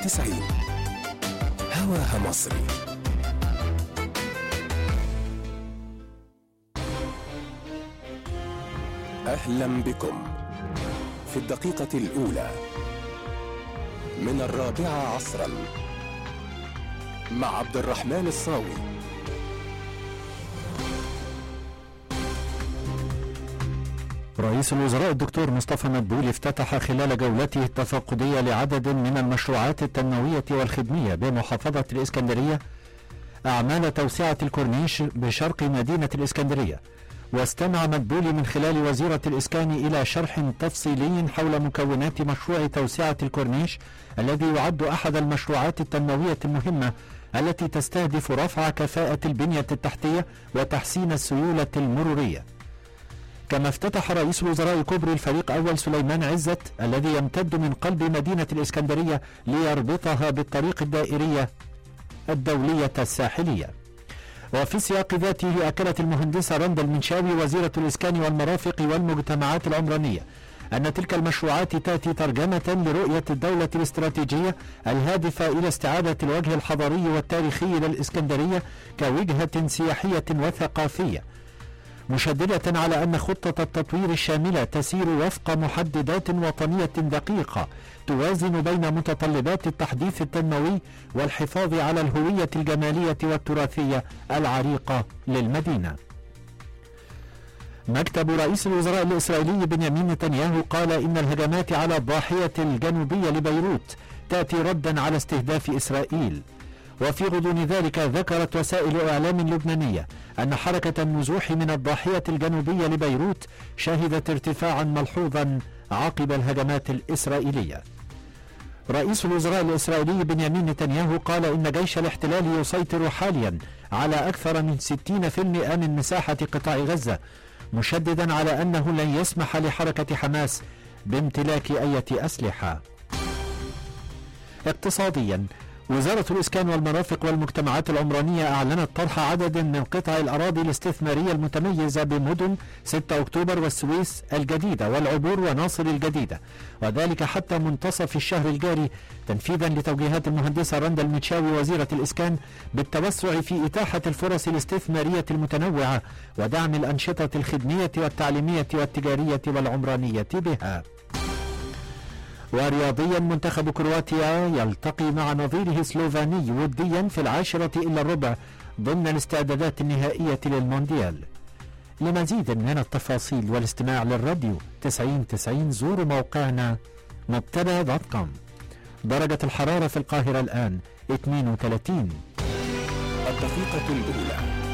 92 هواها مصري. أهلا بكم في الدقيقة الأولى من 4 عصرا مع عبد الرحمن الصاوي. رئيس الوزراء الدكتور مصطفى مدبولي افتتح خلال جولته التفقدية لعدد من المشروعات التنموية والخدمية بمحافظة الإسكندرية أعمال توسعة الكورنيش بشرق مدينة الإسكندرية، واستمع مدبولي من خلال وزيرة الإسكان إلى شرح تفصيلي حول مكونات مشروع توسعة الكورنيش الذي يعد أحد المشروعات التنموية المهمة التي تستهدف رفع كفاءة البنية التحتية وتحسين السيولة المرورية. كما افتتح رئيس الوزراء كوبري الفريق أول سليمان عزت الذي يمتد من قلب مدينة الإسكندرية ليربطها بالطريق الدائرية الدولية الساحلية. وفي السياق ذاته أكدت المهندسة رندا المنشاوي وزيرة الإسكان والمرافق والمجتمعات العمرانية أن تلك المشروعات تأتي ترجمة لرؤية الدولة الاستراتيجية الهادفة إلى استعادة الوجه الحضاري والتاريخي للإسكندرية كوجهة سياحية وثقافية، مشددة على أن خطة التطوير الشاملة تسير وفق محددات وطنية دقيقة توازن بين متطلبات التحديث التنموي والحفاظ على الهوية الجمالية والتراثية العريقة للمدينة. مكتب رئيس الوزراء الإسرائيلي بنيامين نتنياهو قال إن الهجمات على الضاحية الجنوبية لبيروت تأتي ردا على استهداف إسرائيل. وفي غضون ذلك ذكرت وسائل إعلام لبنانية أن حركة النزوح من الضاحية الجنوبية لبيروت شهدت ارتفاعا ملحوظا عقب الهجمات الإسرائيلية. رئيس الوزراء الإسرائيلي بنيامين نتنياهو قال إن جيش الاحتلال يسيطر حاليا على أكثر من 60% من مساحة قطاع غزة، مشددا على أنه لن يسمح لحركة حماس بامتلاك أي أسلحة. اقتصاديا، وزارة الإسكان والمرافق والمجتمعات العمرانية أعلنت طرح عدد من قطع الأراضي الاستثمارية المتميزة بمدن 6 أكتوبر والسويس الجديدة والعبور وناصر الجديدة، وذلك حتى منتصف الشهر الجاري تنفيذا لتوجيهات المهندسة رندا المنشاوي وزيرة الإسكان بالتوسع في إتاحة الفرص الاستثمارية المتنوعة ودعم الأنشطة الخدمية والتعليمية والتجارية والعمرانية بها. ورياضيا، منتخب كرواتيا يلتقي مع نظيره سلوفاني وديا في 10:15 ضمن الاستعدادات النهائية للمونديال. لمزيد من التفاصيل والاستماع للراديو 90 زوروا موقعنا مبتدا.com. درجة الحرارة في القاهرة الآن 32. الدقيقة الأولى